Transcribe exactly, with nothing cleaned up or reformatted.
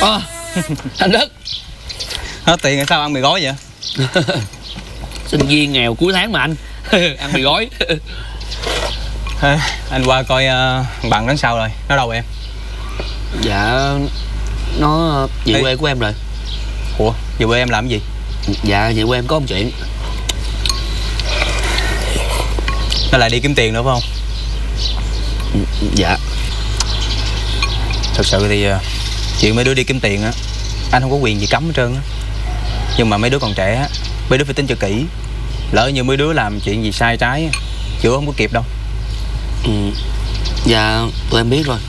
À, anh Đức. Hết tiền rồi sao ăn mì gói vậy? Sinh viên nghèo cuối tháng mà anh. Ăn mì gói. À, anh qua coi uh, bạn đằng sau rồi. Nó đâu em? Dạ nó về Ê. quê của em rồi. Ủa về quê em làm cái gì? Dạ về quê em có một chuyện. Nó lại đi kiếm tiền nữa phải không? Dạ. Thật sự thì uh, chuyện mấy đứa đi kiếm tiền á, anh không có quyền gì cấm hết trơn á. Nhưng mà mấy đứa còn trẻ á, mấy đứa phải tính cho kỹ. Lỡ như mấy đứa làm chuyện gì sai trái, chữa không có kịp đâu. Ừ. Dạ tụi em biết rồi.